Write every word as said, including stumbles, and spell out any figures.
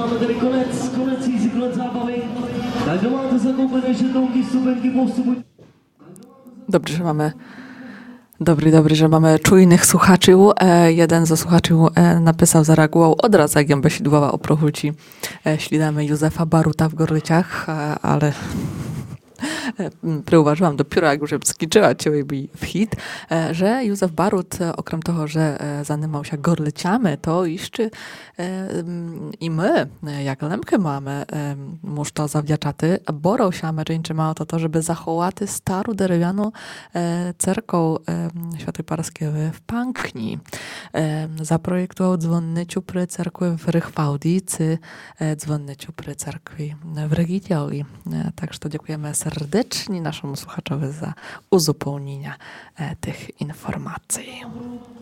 máme tady konec, konec jízdy, konec zábavy. Tak kdo máte zakoupené žetonky, stupenky, postupuj. Dobrze, że mamy Dobry, dobry, że mamy czujnych słuchaczy. E, jeden ze słuchaczy e, napisał, zareagował od razu, jak gęba sidłowa o prochulci. E, ślidamy Józefa Baruta w Gorlyciach, e, ale Przyuważyłam dopiero, jak już skiczyła cię w hit, że Józef Barut, okrem toho, że zanimał się Gorlyciami, to jeszcze i my, jak Lemkę mamy, muż to zawdziaczaty, borą się Ameryńczy mało to to, żeby zachować starą derewianą cerką Świętej Paraskewy w Pankni. Zaprojektował dzwonnyciu przy cerkwi w Rychwałdi, czy dzwonnyciu przy cerkwi w Regitiowi. Także to dziękujemy serdecznie naszemu słuchaczowi za uzupełnienie tych informacji.